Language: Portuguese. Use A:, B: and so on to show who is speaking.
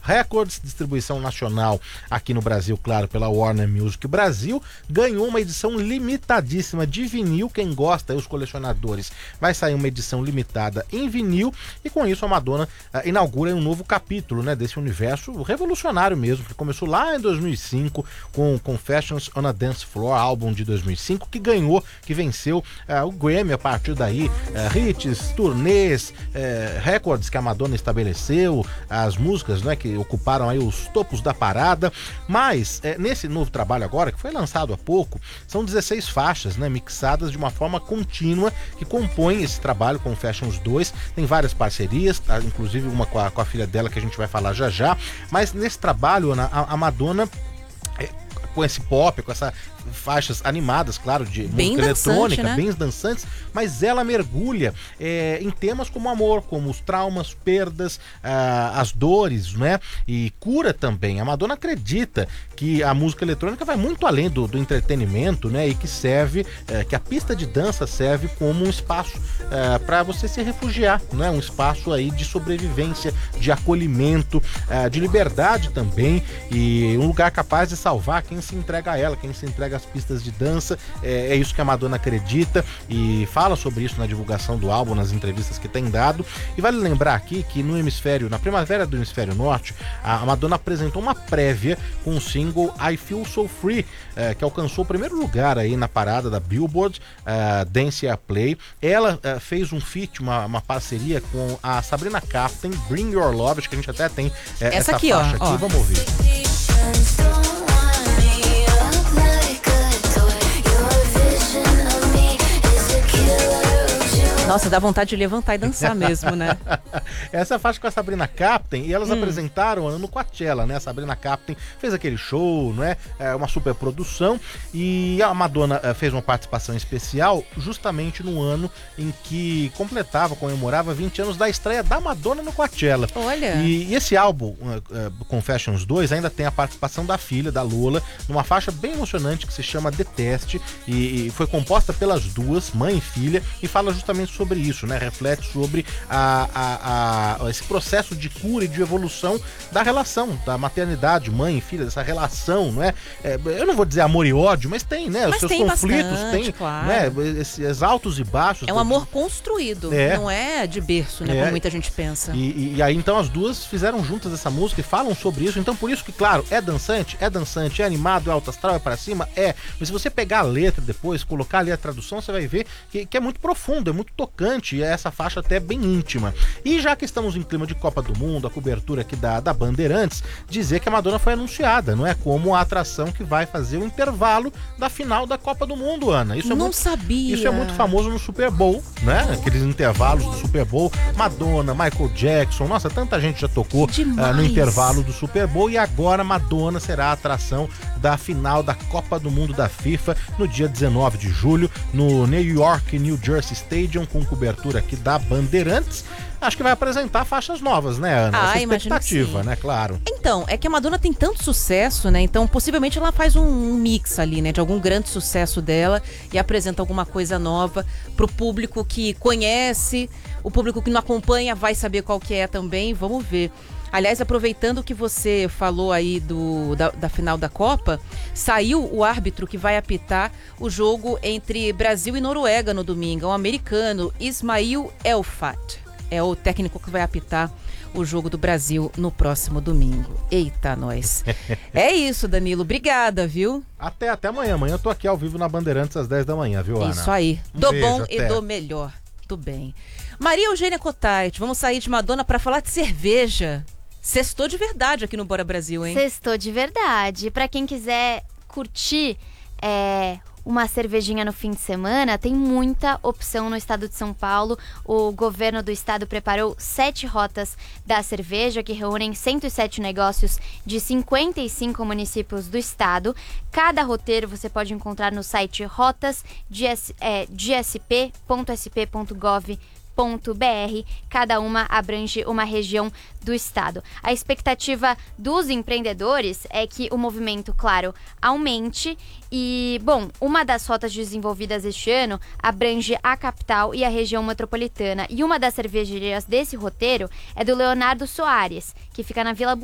A: Records, distribuição nacional aqui no Brasil, claro, pela Warner Music Brasil. Ganhou uma edição limitadíssima de vinil. Quem gosta, os colecionadores, vai sair uma edição limitada em vinil. E com isso a Madonna inaugura um novo capítulo, né, desse universo revolucionário mesmo, que começou lá em 2005 com Confessions on a Dance Floor, álbum de 2005, que venceu o Grammy a partir daí. Hits, turnês, recordes que a Madonna estabeleceu, as músicas, né, que ocuparam aí os topos da parada. Mas nesse novo trabalho agora, que foi lançado há pouco, são 16 faixas, né, mixadas de uma forma contínua, que compõem esse trabalho Confessions 2. Tem várias parcerias, inclusive uma com a filha dela, que a gente vai falar já já. Mas nesse trabalho, a Madonna, com esse pop, com essas faixas animadas, claro, de música eletrônica, né? Bem dançantes, mas ela mergulha em temas como amor, como os traumas, perdas, as dores, né? E cura também. A Madonna acredita que a música eletrônica vai muito além do entretenimento, né? E que serve, que a pista de dança serve como um espaço para você se refugiar, né? Um espaço aí de sobrevivência, de acolhimento, de liberdade também, e um lugar capaz de salvar quem se entrega a ela, quem se entrega às pistas de dança. É isso que a Madonna acredita e fala sobre isso na divulgação do álbum, nas entrevistas que tem dado. E vale lembrar aqui que na primavera do hemisfério norte, a Madonna apresentou uma prévia com o single I Feel So Free, que alcançou o primeiro lugar aí na parada da Billboard, Dance or Play. Ela fez um feat, uma parceria com a Sabrina Carpenter, Bring Your Love, acho que a gente até tem essa
B: aqui,
A: faixa aqui, vamos ouvir.
B: Nossa, dá vontade de levantar e dançar mesmo, né?
A: Essa faixa com a Sabrina Carpenter, e elas apresentaram no Coachella, né? A Sabrina Carpenter fez aquele show, né? Uma super produção, e a Madonna fez uma participação especial justamente no ano em que comemorava 20 anos da estreia da Madonna no Coachella.
B: Olha!
A: E esse álbum, Confessions 2, ainda tem a participação da filha, da Lola, numa faixa bem emocionante que se chama Deteste, e foi composta pelas duas, mãe e filha, e fala justamente sobre isso, né? Reflete sobre esse processo de cura e de evolução da relação, da maternidade, mãe e filha, dessa relação, não é? Eu não vou dizer amor e ódio, mas tem, né? Os seus conflitos,
B: bastante,
A: tem,
B: claro,
A: né? Esses altos e baixos.
B: É um amor construído, não é de berço, né? Como muita gente pensa.
A: E aí, então, as duas fizeram juntas essa música e falam sobre isso. Então, por isso que, claro, é dançante, é animado, é alto astral, é pra cima, mas se você pegar a letra depois, colocar ali a tradução, você vai ver que é muito profundo, é muito tocante, e essa faixa até bem íntima. E já que estamos em clima de Copa do Mundo, a cobertura aqui da Bandeirantes, dizer que a Madonna foi anunciada, não é? Como a atração que vai fazer o intervalo da final da Copa do Mundo, Ana. Isso
B: sabia.
A: Isso é muito famoso no Super Bowl, né? Aqueles intervalos do Super Bowl. Madonna, Michael Jackson, nossa, tanta gente já tocou no intervalo do Super Bowl, e agora Madonna será a atração da final da Copa do Mundo da FIFA no dia 19 de julho, no New York, New Jersey Stadium, com cobertura aqui da Bandeirantes. Acho que vai apresentar faixas novas, né, Ana? Essa expectativa, né? Claro.
B: Então, é que a Madonna tem tanto sucesso, né? Então, possivelmente ela faz um mix ali, né? De algum grande sucesso dela e apresenta alguma coisa nova pro público que conhece, o público que não acompanha vai saber qual que é também. Vamos ver. Aliás, aproveitando que você falou aí da final da Copa, saiu o árbitro que vai apitar o jogo entre Brasil e Noruega no domingo, o americano Ismail Elfat. É o técnico que vai apitar o jogo do Brasil no próximo domingo. Eita, nós. É isso, Danilo. Obrigada, viu?
A: Até amanhã. Amanhã eu tô aqui ao vivo na Bandeirantes às 10 da manhã, viu, Ana?
B: Isso aí. Do bom e do melhor. Tudo bem. Maria Eugênia Cottait, vamos sair de Madonna para falar de cerveja. Sextou de verdade aqui no Bora Brasil, hein?
C: Sextou de verdade. Para quem quiser curtir uma cervejinha no fim de semana, tem muita opção no estado de São Paulo. O governo do estado preparou 7 rotas da cerveja, que reúnem 107 negócios de 55 municípios do estado. Cada roteiro você pode encontrar no site rotas.gsp.sp.gov.br. Cada uma abrange uma região do estado. A expectativa dos empreendedores é que o movimento, claro, aumente e, bom, uma das rotas desenvolvidas este ano abrange a capital e a região metropolitana, e uma das cervejarias desse roteiro é do Leonardo Soares, que fica na Vila